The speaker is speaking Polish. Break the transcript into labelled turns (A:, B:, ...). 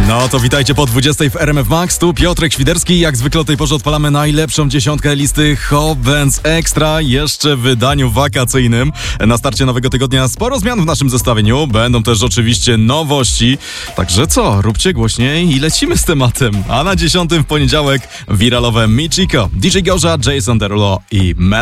A: No to witajcie po 20 w RMF Max. Tu Piotrek Świderski. Jak zwykle o tej porze odpalamy najlepszą dziesiątkę listy Hot Dance Extra. Jeszcze w wydaniu wakacyjnym. Na starcie nowego tygodnia sporo zmian w naszym zestawieniu. Będą też oczywiście nowości. Także co? Róbcie głośniej i lecimy z tematem. A na 10 w poniedziałek wiralowe Michiko, DJ Gorza, Jason Derulo i Mel.